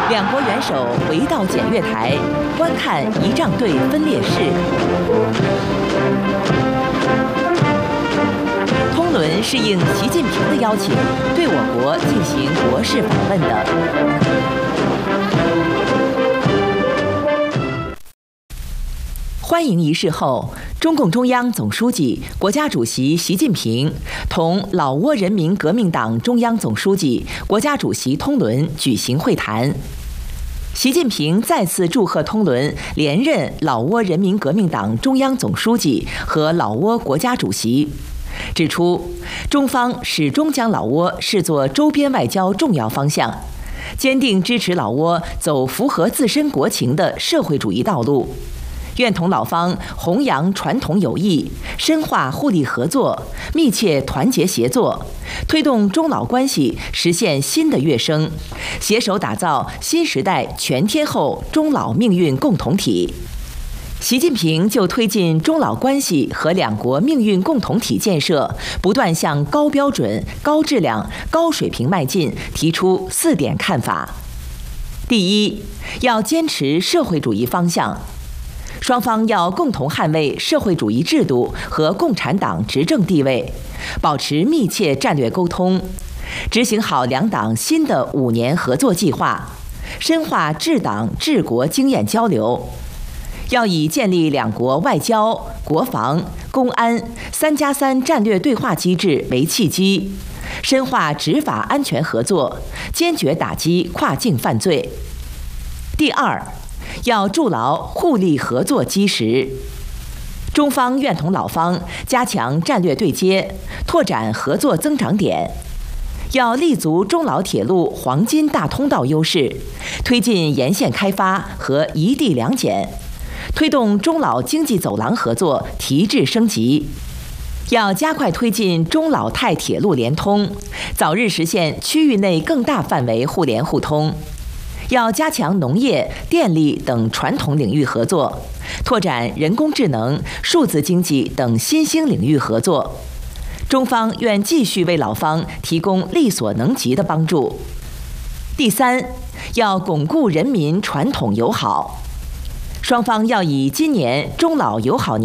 两国元首回到检阅台，观看仪仗队分列式。通伦是应习近平的邀请，对我国进行国事访问的。欢迎仪式后，中共中央总书记、国家主席习近平同老挝人民革命党中央总书记、国家主席通伦举行会谈。习近平再次祝贺通伦连任老挝人民革命党中央总书记和老挝国家主席，指出中方始终将老挝视作周边外交重要方向，坚定支持老挝走符合自身国情的社会主义道路。愿同老方弘扬传统友谊，深化互利合作，密切团结协作，推动中老关系实现新的跃升，携手打造新时代全天候中老命运共同体。习近平就推进中老关系和两国命运共同体建设不断向高标准、高质量、高水平迈进，提出4点看法。第一，要坚持社会主义方向。双方要共同捍卫社会主义制度和共产党执政地位，保持密切战略沟通，执行好两党新的5年合作计划，深化治党治国经验交流。要以建立两国外交、国防、公安3+3战略对话机制为契机，深化执法安全合作，坚决打击跨境犯罪。第二，要筑牢互利合作基石。中方愿同老方加强战略对接，拓展合作增长点。要立足中老铁路黄金大通道优势，推进沿线开发和一地两检，推动中老经济走廊合作提质升级。要加快推进中老泰铁路联通，早日实现区域内更大范围互联互通。要加强农业、电力等传统领域合作，拓展人工智能、数字经济等新兴领域合作。中方愿继续为老方提供力所能及的帮助。第三，要巩固人民传统友好。双方要以今年中老友好年